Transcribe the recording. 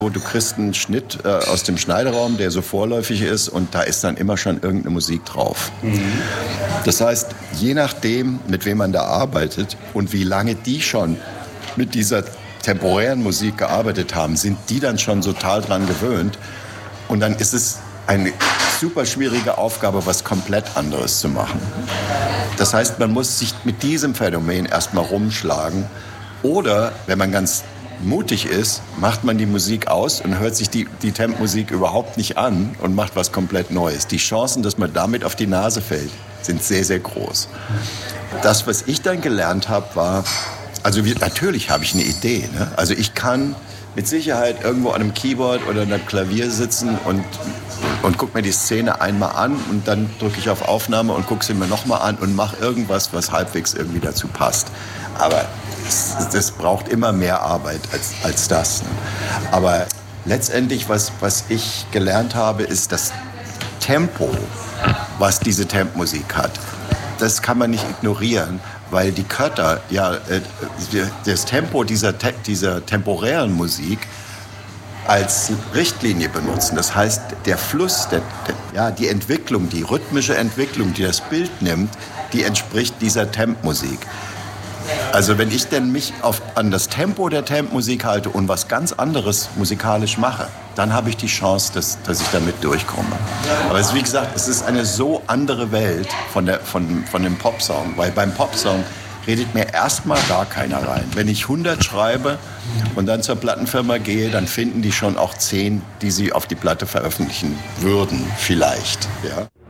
Du kriegst einen Schnitt aus dem Schneideraum, der so vorläufig ist, und da ist dann immer schon irgendeine Musik drauf. Das heißt, je nachdem, mit wem man da arbeitet und wie lange die schon mit dieser temporären Musik gearbeitet haben, sind die dann schon total dran gewöhnt. Und dann ist es eine super schwierige Aufgabe, was komplett anderes zu machen. Das heißt, man muss sich mit diesem Phänomen erstmal rumschlagen. Oder, wenn man ganz mutig ist, macht man die Musik aus und hört sich die Tempmusik überhaupt nicht an und macht was komplett Neues. Die Chancen, dass man damit auf die Nase fällt, sind sehr, sehr groß. Das, was ich dann gelernt habe, war, also natürlich habe ich eine Idee. Ne? Also ich kann mit Sicherheit irgendwo an einem Keyboard oder einem Klavier sitzen und gucke mir die Szene einmal an und dann drücke ich auf Aufnahme und gucke sie mir nochmal an und mache irgendwas, was halbwegs irgendwie dazu passt. Aber das braucht immer mehr Arbeit als das. Ne? Aber letztendlich, was ich gelernt habe, ist das Tempo, was diese Tempmusik hat. Das kann man nicht ignorieren, weil die Cutter ja das Tempo dieser temporären Musik als Richtlinie benutzen. Das heißt, der Fluss, die Entwicklung, die rhythmische Entwicklung, die das Bild nimmt, die entspricht dieser Tempmusik. Also wenn ich denn mich an das Tempo der Tempmusik halte und was ganz anderes musikalisch mache, dann habe ich die Chance, dass ich damit durchkomme. Aber es ist, wie gesagt, es ist eine so andere Welt von dem Popsong, weil beim Popsong redet mir erstmal gar keiner rein. Wenn ich 100 schreibe und dann zur Plattenfirma gehe, dann finden die schon auch 10, die sie auf die Platte veröffentlichen würden, vielleicht. Ja.